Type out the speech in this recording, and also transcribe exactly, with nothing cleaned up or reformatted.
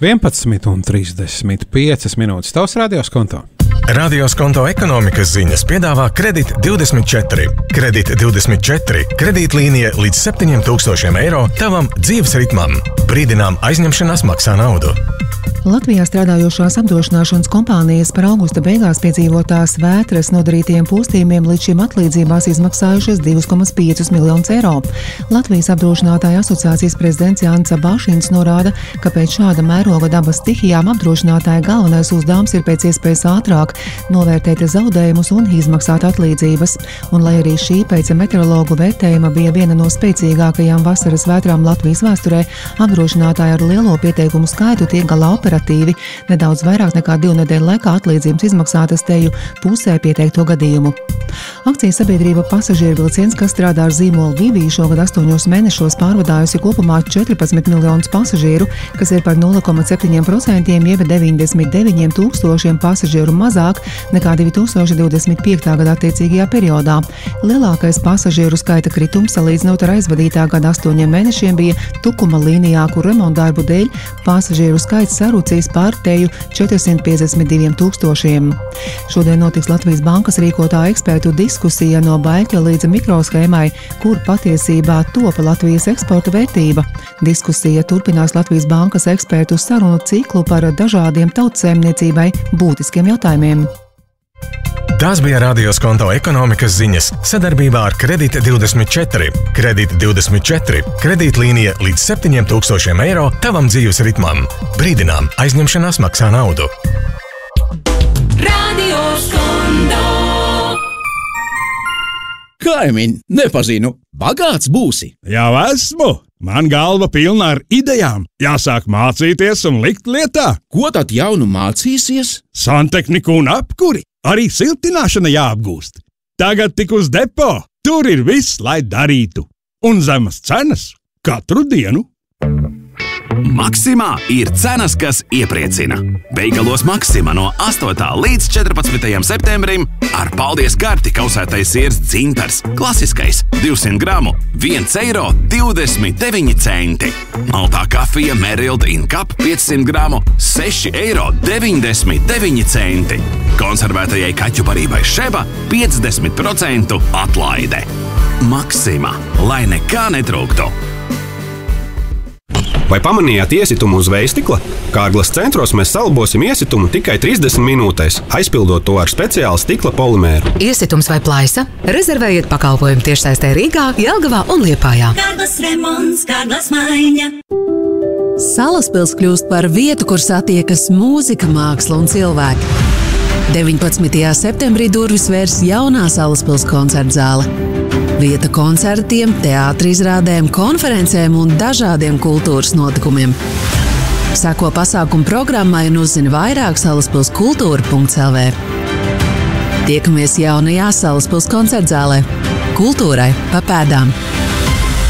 vienpadsmit un trīsdesmit piecas minūtes. Tavs radioskonto. Radioskonto ekonomikas ziņas piedāvā Kredit divdesmit četri. Kredit divdesmit četri. Kredītlīnija līdz septiņiem tūkstošiem eiro tavam dzīves ritmam. Brīdinām aizņemšanās maksā naudu. Latvijā strādājošās apdrošināšanas kompānijas par augusta beigās piedzīvotās vētras nodarītajiem postījumiem līdz šim atlīdzībās izmaksājušas divus komats piecus miljonus eiro. Latvijas apdrošinātāju asociācijas prezidents Jānis Bašins norāda, ka pēc šāda mēroga dabas stihijām apdrošinātāja galvenais uzdevums ir pēc iespējas ātrāk novērtēt zaudējumus un izmaksāt atlīdzības. Un lai arī šī pēc meteorologu vērtējuma bija viena no spēcīgākajām vasaras vētrām Latvijas vēsturē, apdrošinātāji ar lielo pieteikumu skaitu tiek galā operatīvi. Nedaudz vairāk nekā divu nedēļu laikā atlīdzības izmaksātas teju pusē pieteikto gadījumu. Akcijas sabiedrība Pasažieru vilciens, kas strādā ar zīmolu Vivija, šogad astoņos mēnešos pārvadājusi kopumā četrpadsmit miljonus pasažieru, kas ir par nulle komats septiņi procenti jeb deviņdesmit deviņiem tūkstošiem pasažieru mazāk nekā divi tūkstoši divdesmit piektajā gadā attiecīgajā periodā. Lielākais pasažieru skaita kritums salīdzinot ar aizvadītā gada astoņiem mēnešiem bija Tukuma līnijā, kur remontdarbu dēļ pasažieru skaits sarucīs pār teju četrsimt piecdesmit diviem tūkstošiem. Šodien notiks Latvijas bankas rīkotā ekspertu diskusija no baļķa līdz mikroshēmai, kur patiesībā topa Latvijas eksporta vērtība. Diskusija turpinās Latvijas bankas ekspertu sarunu ciklu par dažādiem tautsēmniecībai būtiskiem jautājumiem. Tās bija Radioskonto ekonomikas ziņas sadarbībā ar Kredit divdesmit četri. Kredit divdesmit četri. Kredītlīnija līdz septiņiem tūkstošiem eiro tavam dzīves ritmam. Brīdinām aizņemšanās maksā naudu. Radioskonto. Kaimiņ, nepazinu, bagāts būsi? Jau esmu! Man galva pilna ar idejām. Jāsāk mācīties un likt lietā. Ko tad jaunu mācīsies? Santehniku un apkuri. Arī siltināšana jāapgūst. Tagad tik uz depo. Tur ir viss, lai darītu. Un zemas cenas katru dienu. Maksimā ir cenas, kas iepriecina. Veikalos Maksima no astotā līdz četrpadsmitajam septembrim ar paldies karti kausētais siers dzintars. Klasiskais divsimt gramu viens eiro divdesmit deviņi centi. Maltā kafija Merrild in Cup piecsimt gramu seši eiro deviņdesmit deviņi centi. Konservētajai kaķu barībai Šeba piecdesmit procentu atlaide. Maksima, lai nekā netrūktu. Vai pamanījāt iesitumu uz vējstikla? Kārglas centros mēs salbosim iesitumu tikai trīsdesmit minūtēs, aizpildot to ar speciālu stikla polimēru. Iesitums vai plaisa? Rezervējiet pakalpojumu tiešsaistē Rīgā, Jelgavā un Liepājā. Kārglas remonts, Kārglas maiņa. Salaspils kļūst par vietu, kur satiekas mūzika, māksla un cilvēki. deviņpadsmitajā septembrī durvis vērs jaunā Salaspils koncertzāle. Vieta koncertiem, teātra izrādēm, konferencēm un dažādiem kultūras notikumiem. Seko pasākumu programmai un uzzini vairāk salaspils kultūra punkts el vē. Tiekamies jaunajā Salaspils koncertzālē. Kultūrai pa pēdām!